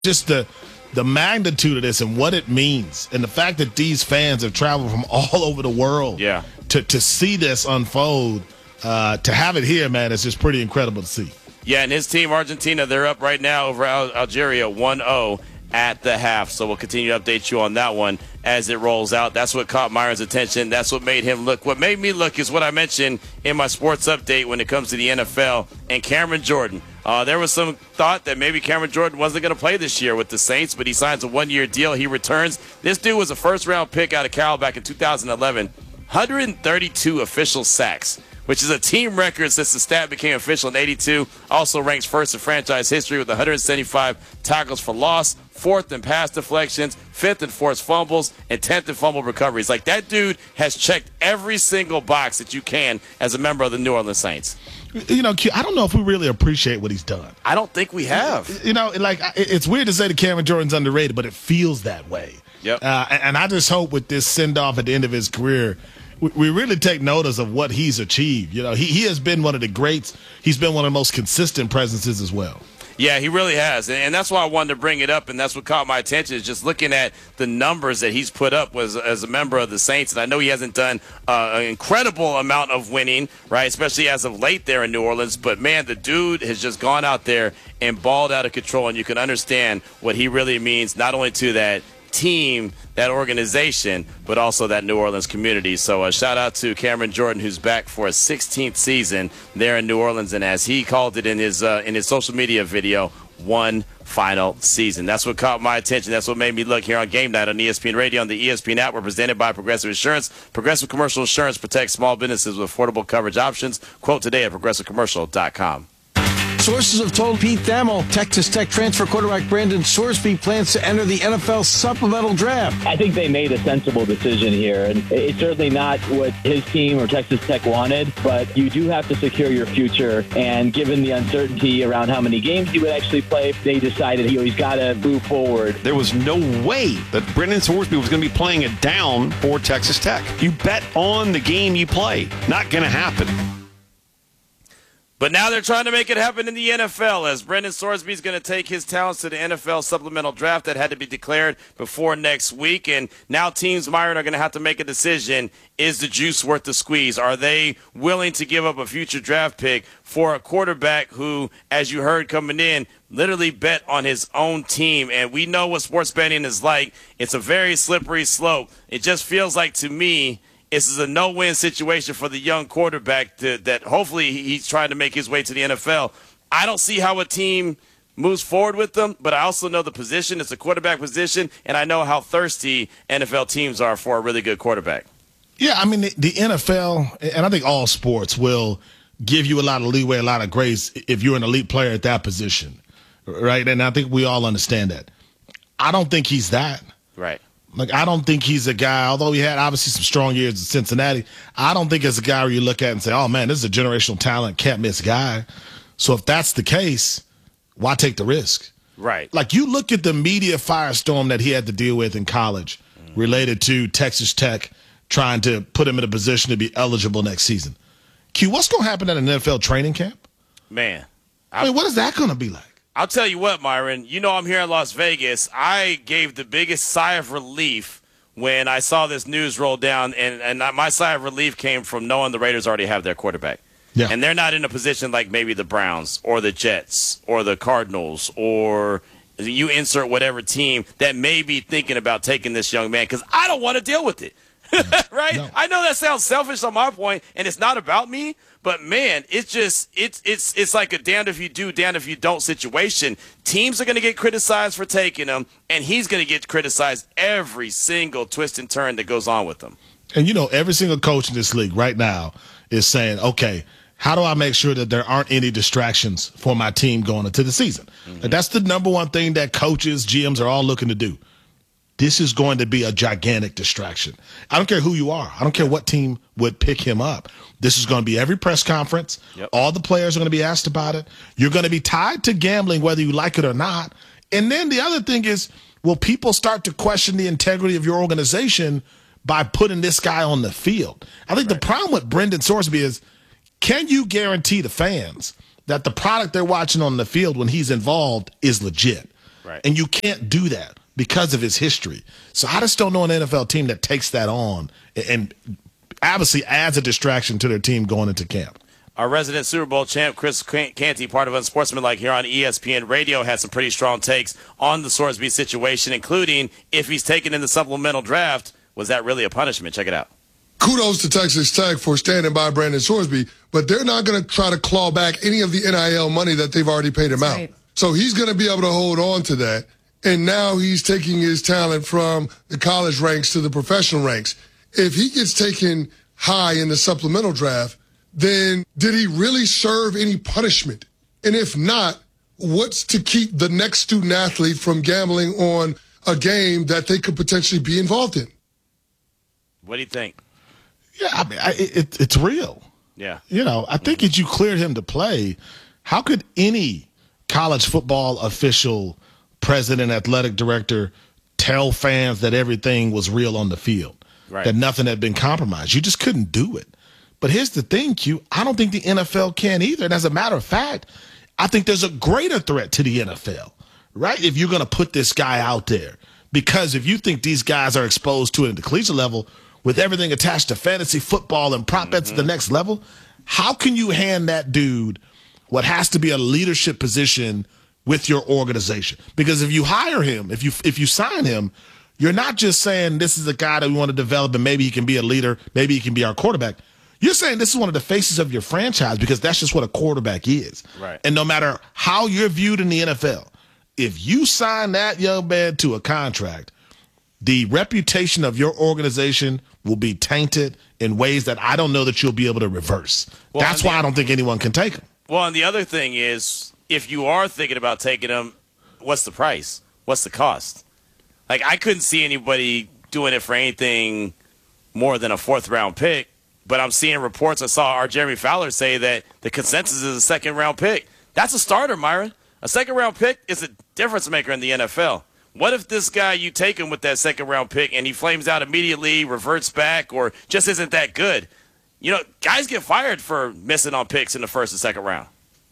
just the magnitude of this and what it means, and the fact that these fans have traveled from all over the world to see this unfold, to have it here, man, it's just pretty incredible to see. Yeah, and his team, Argentina, they're up right now over Algeria 1-0 at the half. So we'll continue to update you on that one as it rolls out. That's what caught Myron's attention. That's what made him look. What made me look is what I mentioned in my sports update when it comes to the NFL and Cameron Jordan. There was some thought that maybe Cameron Jordan wasn't going to play this year with the Saints, but he signs a one-year deal. He returns. This dude was a first-round pick out of Cal back in 2011. 132 official sacks, which is a team record since the stat became official in 82. Also ranks first in franchise history with 175 tackles for loss, fourth in pass deflections, fifth in forced fumbles, and 10th in fumble recoveries. Like, that dude has checked every single box that you can as a member of the New Orleans Saints. You know, Q, I don't know if we really appreciate what he's done. I don't think we have. You know, like, it's weird to say that Cameron Jordan's underrated, but it feels that way. Yep. And I just hope with this send-off at the end of his career, we really take notice of what he's achieved. You know, he has been one of the greats. He's been one of the most consistent presences as well. Yeah, he really has. And that's why I wanted to bring it up, and that's what caught my attention, is just looking at the numbers that he's put up as a member of the Saints. And I know he hasn't done an incredible amount of winning, right, especially as of late there in New Orleans. But, man, the dude has just gone out there and balled out of control, and you can understand what he really means, not only to that team, that organization, but also that New Orleans community. So a shout out to Cameron Jordan, who's back for a 16th season there in New Orleans, and as he called it in his social media video, one final season. That's what caught my attention. That's what made me look here on Game Night on ESPN Radio on the ESPN app. We're presented by Progressive Insurance. Progressive Commercial Insurance protects small businesses with affordable coverage options. Quote today at progressivecommercial.com. Sources have told Pete Thamel Texas Tech transfer quarterback Brandon Sorsby plans to enter the NFL supplemental draft. I think they made a sensible decision here, and it's certainly not what his team or Texas Tech wanted, but you do have to secure your future, and given the uncertainty around how many games he would actually play, they decided he's got to move forward. There was no way that Brandon Sorsby was going to be playing it down for Texas Tech. You bet on the game you play. Not going to happen. But now they're trying to make it happen in the NFL, as Brendan Sorsby is going to take his talents to the NFL supplemental draft that had to be declared before next week. And now teams, Myron, are going to have to make a decision. Is the juice worth the squeeze? Are they willing to give up a future draft pick for a quarterback who, as you heard coming in, literally bet on his own team? And we know what sports betting is like. It's a very slippery slope. It just feels like, to me, this is a no-win situation for the young quarterback that hopefully he's trying to make his way to the NFL. I don't see how a team moves forward with them, but I also know the position. It's a quarterback position, and I know how thirsty NFL teams are for a really good quarterback. Yeah, I mean, the NFL, and I think all sports, will give you a lot of leeway, a lot of grace if you're an elite player at that position, right? And I think we all understand that. I don't think he's that. Right. Like, I don't think he's a guy, although he had obviously some strong years in Cincinnati, I don't think it's a guy where you look at and say, oh, man, this is a generational talent, can't miss guy. So if that's the case, why take the risk? Right. Like, you look at the media firestorm that he had to deal with in college related to Texas Tech trying to put him in a position to be eligible next season. Q, what's going to happen at an NFL training camp? Man. I mean, what is that going to be like? I'll tell you what, Myron, you know I'm here in Las Vegas. I gave the biggest sigh of relief when I saw this news roll down, and my sigh of relief came from knowing the Raiders already have their quarterback. Yeah. And they're not in a position like maybe the Browns or the Jets or the Cardinals, or you insert whatever team that may be thinking about taking this young man, because I don't want to deal with it. Right? No. I know that sounds selfish on my point, and it's not about me, but man, it's like a damned if you do, damned if you don't situation. Teams are going to get criticized for taking him, and he's going to get criticized every single twist and turn that goes on with him. And you know, every single coach in this league right now is saying, okay, how do I make sure that there aren't any distractions for my team going into the season? Mm-hmm. That's the number one thing that coaches, GMs are all looking to do. This is going to be a gigantic distraction. I don't care who you are. I don't care what team would pick him up. This is going to be every press conference. Yep. All the players are going to be asked about it. You're going to be tied to gambling whether you like it or not. And then the other thing is, will people start to question the integrity of your organization by putting this guy on the field? I think the problem with Brendan Sorsby is, can you guarantee the fans that the product they're watching on the field when he's involved is legit? Right. And you can't do that because of his history. So I just don't know an NFL team that takes that on and obviously adds a distraction to their team going into camp. Our resident Super Bowl champ, Chris Canty, part of Unsportsmanlike here on ESPN Radio, had some pretty strong takes on the Sorsby situation, including if he's taken in the supplemental draft, was that really a punishment? Check it out. Kudos to Texas Tech for standing by Brandon Sorsby, but they're not going to try to claw back any of the NIL money that they've already paid him out. Right. So he's going to be able to hold on to that, and now he's taking his talent from the college ranks to the professional ranks. If he gets taken high in the supplemental draft, then did he really serve any punishment? And if not, what's to keep the next student athlete from gambling on a game that they could potentially be involved in? What do you think? Yeah, I mean, it's real. Yeah. You know, I think as you cleared him to play, how could any college football official, president, athletic director tell fans that everything was real on the field, right, that nothing had been compromised? You just couldn't do it. But here's the thing, Q, I don't think the NFL can either. And as a matter of fact, I think there's a greater threat to the NFL, right? If you're going to put this guy out there, because if you think these guys are exposed to it at the collegiate level with everything attached to fantasy football and prop bets at the next level, how can you hand that dude what has to be a leadership position with your organization? Because if you hire him, if you sign him, you're not just saying this is a guy that we want to develop and maybe he can be a leader, maybe he can be our quarterback. You're saying this is one of the faces of your franchise because that's just what a quarterback is. Right. And no matter how you're viewed in the NFL, if you sign that young man to a contract, the reputation of your organization will be tainted in ways that I don't know that you'll be able to reverse. Well, that's why I don't think anyone can take him. Well, and the other thing is, if you are thinking about taking him, what's the price? What's the cost? Like, I couldn't see anybody doing it for anything more than a fourth-round pick. But I'm seeing reports. I saw our Jeremy Fowler say that the consensus is a second-round pick. That's a starter, Myron. A second-round pick is a difference maker in the NFL. What if this guy, you take him with that second-round pick, and he flames out immediately, reverts back, or just isn't that good? You know, guys get fired for missing on picks in the first and second round.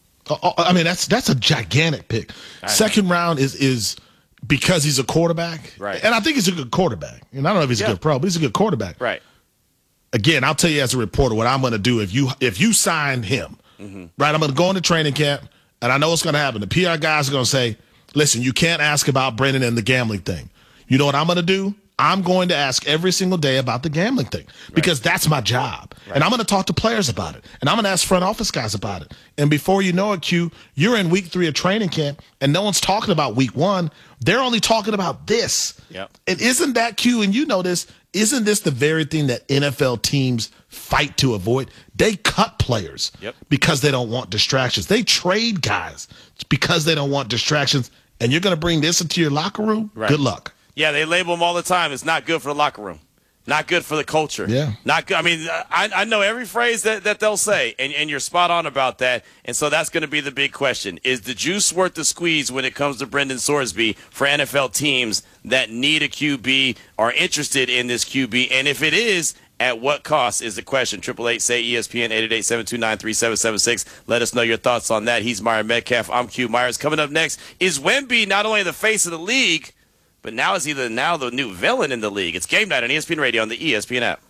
I mean, that's a gigantic pick. Second round is because he's a quarterback. Right. And I think he's a good quarterback. And I don't know if he's a good pro, but he's a good quarterback. Right. Again, I'll tell you as a reporter what I'm going to do if you sign him, right? I'm going to go into training camp, and I know what's going to happen. The PR guys are going to say, listen, you can't ask about Brendan and the gambling thing. You know what I'm going to do? I'm going to ask every single day about the gambling thing because that's my job. Right. And I'm going to talk to players about it. And I'm going to ask front office guys about it. And before you know it, Q, you're in week 3 of training camp, and no one's talking about week 1. They're only talking about this. Yep. And isn't that, Q, and you know this, isn't this the very thing that NFL teams fight to avoid? They cut players because they don't want distractions. They trade guys because they don't want distractions. And you're going to bring this into your locker room? Right. Good luck. Yeah, they label them all the time. It's not good for the locker room. Not good for the culture. Yeah. Not good. I mean, I know every phrase that they'll say, and you're spot on about that. And so that's going to be the big question. Is the juice worth the squeeze when it comes to Brendan Sorsby for NFL teams that need a QB, are interested in this QB? And if it is, at what cost is the question? 888-SAY-ESPN, 888-729-3776. Let us know your thoughts on that. He's Myron Metcalf. I'm Q Myers. Coming up next, is Wemby not only the face of the league, but now is he the new villain in the league? It's Game Night on ESPN Radio on the ESPN app.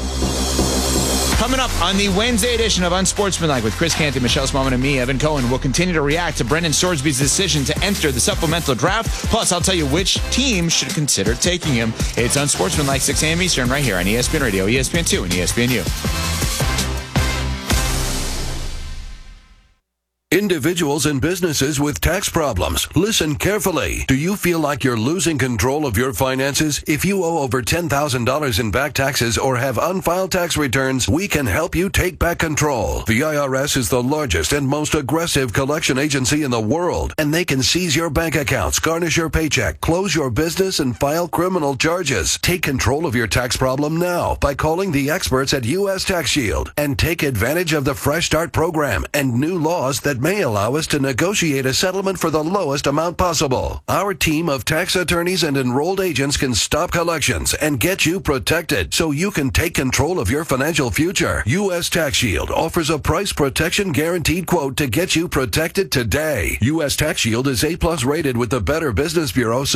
Coming up on the Wednesday edition of Unsportsmanlike with Chris Canty, Michelle Smallman, and me, Evan Cohen, we'll continue to react to Brendan Sorsby's decision to enter the supplemental draft. Plus, I'll tell you which team should consider taking him. It's Unsportsmanlike, 6 a.m. Eastern, right here on ESPN Radio, ESPN2, and ESPNU. Individuals and businesses with tax problems, listen carefully. Do you feel like you're losing control of your finances? If you owe over $10,000 in back taxes or have unfiled tax returns, we can help you take back control. The IRS is the largest and most aggressive collection agency in the world, and they can seize your bank accounts, garnish your paycheck, close your business, and file criminal charges. Take control of your tax problem now by calling the experts at U.S. Tax Shield and take advantage of the Fresh Start program and new laws that that may allow us to negotiate a settlement for the lowest amount possible. Our team of tax attorneys and enrolled agents can stop collections and get you protected so you can take control of your financial future. U.S. Tax Shield offers a price protection guaranteed quote to get you protected today. U.S. Tax Shield is A+ rated with the Better Business Bureau.